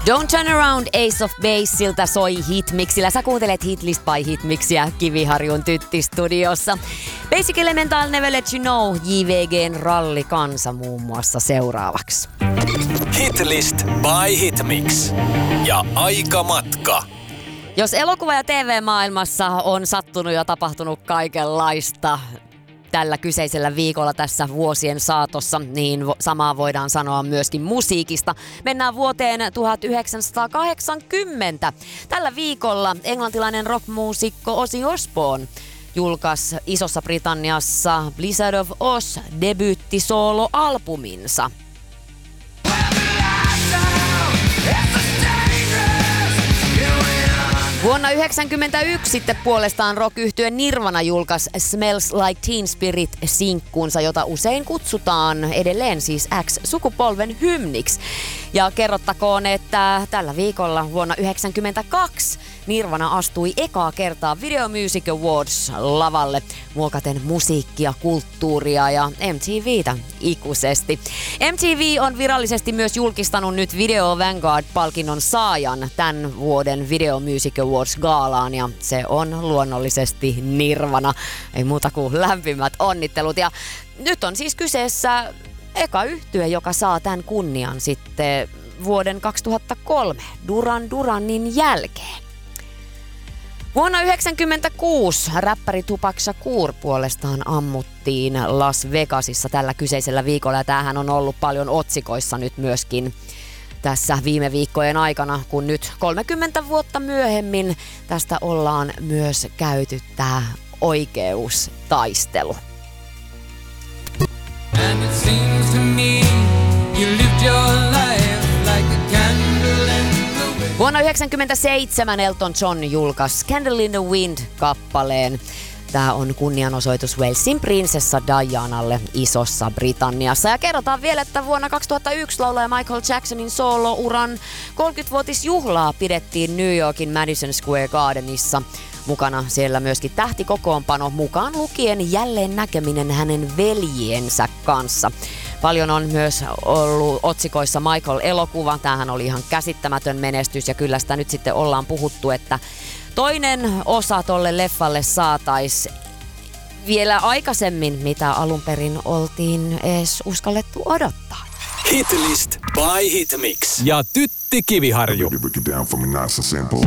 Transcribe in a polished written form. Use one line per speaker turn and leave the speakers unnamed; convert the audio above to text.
Don't Turn Around Ace of Baseilta soi Hitmixillä. Sä kuuntelet Hitlist by Hitmixiä Kiviharjun Tytti-studiossa. Basic Elemental Never Let You Know, JVGn rallikansa muun muassa seuraavaksi.
Hitlist by Hitmix ja Aikamatka.
Jos elokuva- ja TV-maailmassa on sattunut ja tapahtunut kaikenlaista tällä kyseisellä viikolla tässä vuosien saatossa, niin samaa voidaan sanoa myöskin musiikista. Mennään vuoteen 1980. Tällä viikolla englantilainen rockmuusikko Ozzy Osbourne julkaisi Isossa Britanniassa Blizzard of Oz -debyyttisoolo-albuminsa. Vuonna 1991 sitten puolestaan rock-yhtye Nirvana julkaisi Smells Like Teen Spirit-sinkkuunsa, jota usein kutsutaan edelleen siis X-sukupolven hymniksi. Ja kerrottakoon, että tällä viikolla vuonna 1992 Nirvana astui ekaa kertaa Video Music Awards lavalle muokaten musiikkia, kulttuuria ja MTVtä ikuisesti. MTV on virallisesti myös julkistanut nyt Video Vanguard-palkinnon saajan tämän vuoden Video Music Awards -gaalaan ja se on luonnollisesti Nirvana. Ei muuta kuin lämpimät onnittelut ja nyt on siis kyseessä eka yhtye, joka saa tämän kunnian sitten vuoden 2003 Duran Duranin jälkeen. Vuonna 1996 räppäri Tupac Shakur puolestaan ammuttiin Las Vegasissa tällä kyseisellä viikolla. Ja tämähän on ollut paljon otsikoissa nyt myöskin tässä viime viikkojen aikana, kun nyt 30 vuotta myöhemmin tästä ollaan myös käyty tämä oikeustaistelu. And it seems to me you lived your life like a candle in the wind. Vuonna 1997 Elton John julkaisi Candle in the Wind-kappaleen. Tämä on kunnianosoitus Walesin prinsessa Dianalle Isossa Britanniassa. Ja kerrotaan vielä, että vuonna 2001 laulaja Michael Jacksonin soolouran 30-vuotisjuhlaa pidettiin New Yorkin Madison Square Gardenissa. Mukana siellä myöskin tähtikokoonpano, mukaan lukien jälleen näkeminen hänen veljiensä kanssa. Paljon on myös ollut otsikoissa Michael-elokuva. Tämähän oli ihan käsittämätön menestys ja kyllä sitä nyt sitten ollaan puhuttu, että toinen osa tolle leffalle saataisiin vielä aikaisemmin, mitä alun perin oltiin edes uskallettu odottaa.
Hitlist by Hitmix ja Tytti Kiviharju.